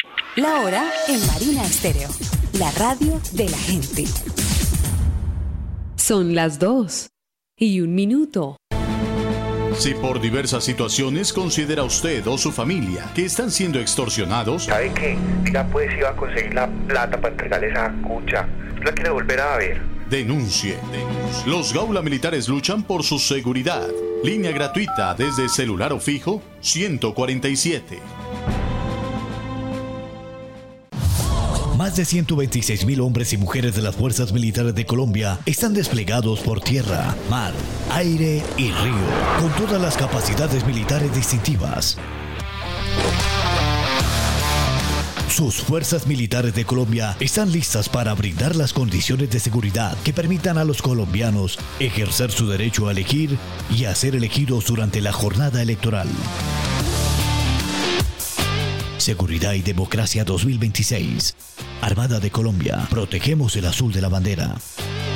La hora en Marina Estéreo, la radio de la gente. Son las 2:01. Si por diversas situaciones considera usted o su familia que están siendo extorsionados, ¿sabe qué? Ya pues iba a conseguir la plata para entregarle esa cucha. ¿La quiere volver a ver? denuncie. Los Gaula Militares luchan por su seguridad. Línea gratuita desde celular o fijo 147. Más de 126.000 hombres y mujeres de las Fuerzas Militares de Colombia están desplegados por tierra, mar, aire y río, con todas las capacidades militares distintivas. Sus Fuerzas Militares de Colombia están listas para brindar las condiciones de seguridad que permitan a los colombianos ejercer su derecho a elegir y a ser elegidos durante la jornada electoral. Seguridad y Democracia 2026. Armada de Colombia. Protegemos el azul de la bandera.